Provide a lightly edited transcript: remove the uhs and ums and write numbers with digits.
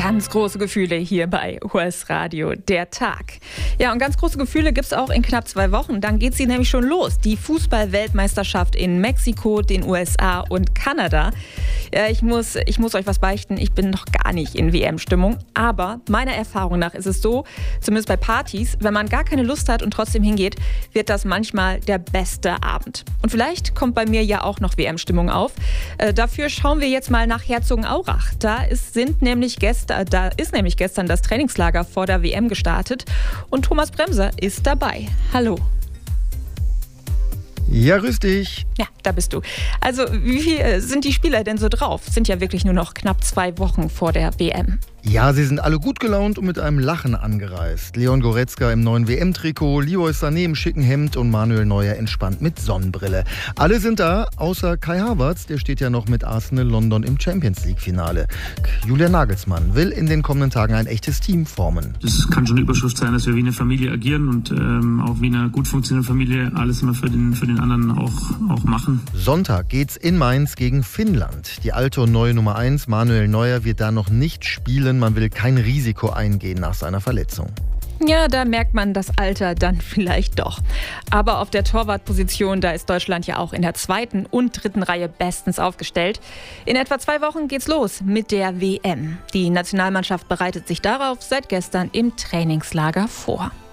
Ganz große Gefühle hier bei US Radio, der Tag. Ja, und ganz große Gefühle gibt es auch in knapp 2 Wochen. Dann geht sie nämlich schon los. Die Fußball-Weltmeisterschaft in Mexiko, den USA und Kanada. Ja, ich muss euch was beichten. Ich bin noch gar nicht in WM-Stimmung. Aber meiner Erfahrung nach ist es so, zumindest bei Partys, wenn man gar keine Lust hat und trotzdem hingeht, wird das manchmal der beste Abend. Und vielleicht kommt bei mir ja auch noch WM-Stimmung auf. Dafür schauen wir jetzt mal nach Herzogenaurach. Da ist nämlich gestern das Trainingslager vor der WM gestartet und Thomas Bremser ist dabei. Hallo. Ja, grüß dich. Ja, da bist du. Also, wie sind die Spieler denn so drauf? Sind ja wirklich nur noch knapp 2 Wochen vor der WM. Ja, sie sind alle gut gelaunt und mit einem Lachen angereist. Leon Goretzka im neuen WM-Trikot, Leroy Sané im schicken Hemd und Manuel Neuer entspannt mit Sonnenbrille. Alle sind da, außer Kai Havertz, der steht ja noch mit Arsenal London im Champions-League-Finale. Julian Nagelsmann will in den kommenden Tagen ein echtes Team formen. Das kann schon eine Überschrift sein, dass wir wie eine Familie agieren und auch wie eine gut funktionierende Familie alles immer für den anderen auch machen. Sonntag geht's in Mainz gegen Finnland. Die alte und neue Nummer 1, Manuel Neuer, wird da noch nicht spielen. Man will kein Risiko eingehen nach seiner Verletzung. Ja, da merkt man das Alter dann vielleicht doch. Aber auf der Torwartposition, da ist Deutschland ja auch in der 2. und 3. Reihe bestens aufgestellt. In etwa 2 Wochen geht's los mit der WM. Die Nationalmannschaft bereitet sich darauf seit gestern im Trainingslager vor.